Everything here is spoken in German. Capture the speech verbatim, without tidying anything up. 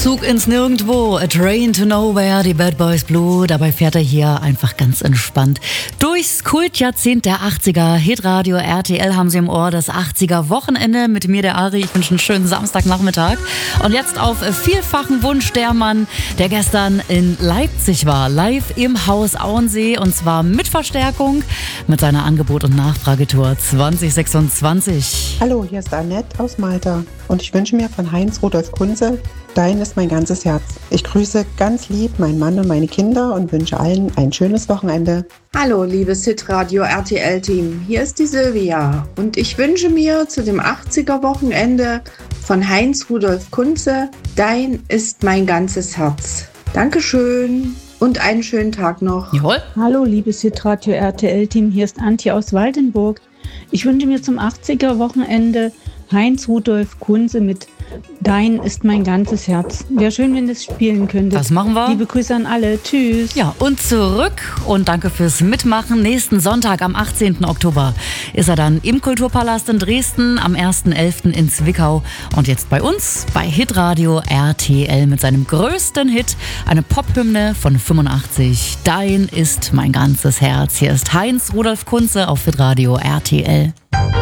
Zug ins Nirgendwo, A Train to Nowhere, die Bad Boys Blue. Dabei fährt er hier einfach ganz entspannt durchs Kultjahrzehnt der achtziger. Hitradio R T L haben Sie im Ohr, das achtziger Wochenende mit mir, der Ari. Ich wünsche einen schönen Samstagnachmittag. Und jetzt auf vielfachen Wunsch der Mann, der gestern in Leipzig war, live im Haus Auensee, und zwar mit Verstärkung mit seiner Angebot- und Nachfragetour zwanzig sechsundzwanzig. Hallo, hier ist Annette aus Malta und ich wünsche mir von Heinz Rudolf Kunze Dein ist mein ganzes Herz. Ich grüße ganz lieb meinen Mann und meine Kinder und wünsche allen ein schönes Wochenende. Hallo, liebes Hitradio R T L-Team. Hier ist die Silvia und ich wünsche mir zu dem achtziger Wochenende von Heinz Rudolf Kunze Dein ist mein ganzes Herz. Dankeschön und einen schönen Tag noch. Jawohl. Hallo, liebes Hitradio R T L-Team. Hier ist Antje aus Waldenburg. Ich wünsche mir zum achtziger Wochenende Heinz Rudolf Kunze mit Dein ist mein ganzes Herz. Wäre schön, wenn das spielen könnte. Das machen wir. Liebe Grüße an alle. Tschüss. Ja, und zurück. Und danke fürs Mitmachen. Nächsten Sonntag, am achtzehnten Oktober, ist er dann im Kulturpalast in Dresden, am ersten elften in Zwickau. Und jetzt bei uns, bei Hitradio R T L mit seinem größten Hit, eine Pophymne von fünfundachtzig. Dein ist mein ganzes Herz. Hier ist Heinz Rudolf Kunze auf Hitradio R T L.